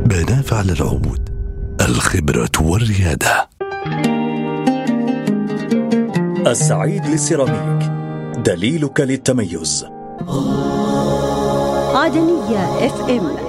بناف على العود، الخبرة والريادة. السعيد للسيراميك، دليلك للتميز. عدنية FM.